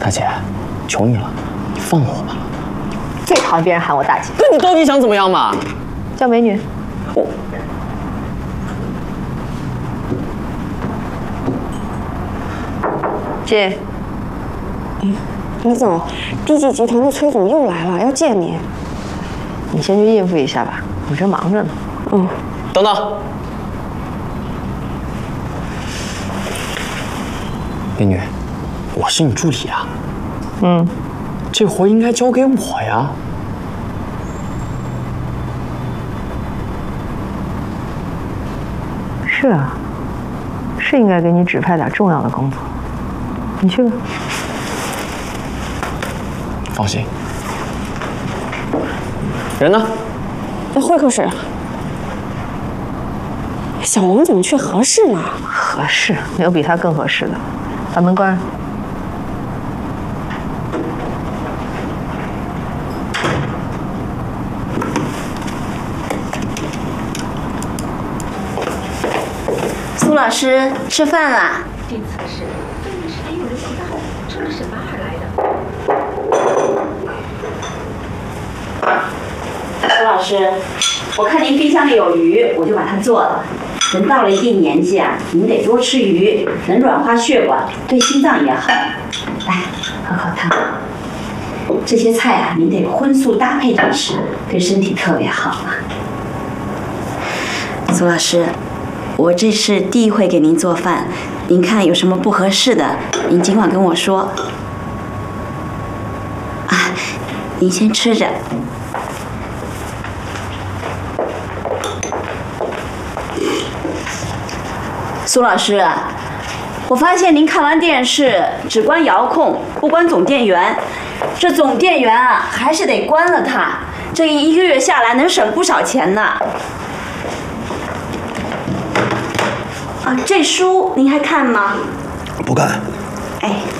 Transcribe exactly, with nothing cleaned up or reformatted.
大姐，求你了，你放我吧。 最讨厌别人喊我大姐。 那你到底想怎么样嘛？ 叫美女。 我。 进。 嗯，李总，地纪集团的崔总又来了，要见你。 你先去应付一下吧，我这忙着呢。 嗯。 等等。美女，我是你助理啊。 嗯。 这活应该交给我呀。 是啊，是应该给你指派点重要的工作。你去吧。 放心。人呢？ 在会客室。小王怎么去合适呢？ 合适，没有比他更合适的。把门关上。 苏老师，吃饭啦！ 这次是分离时间又轮不到，这是什么而来的？苏老师，我看您冰箱里有鱼，我就把它做了。人到了一定年纪啊，您得多吃鱼，能软化血管，对心脏也好。来，喝口汤。这些菜啊，您得荤素搭配着吃，对身体特别好啊。苏老师。我这是第一回给您做饭，您看有什么不合适的，您尽管跟我说。啊，您先吃着。苏老师，我发现您看完电视只关遥控，不关总电源，这总电源啊还是得关了它，这一个月下来能省不少钱呢。啊，这书您还看吗？ 不看。 哎。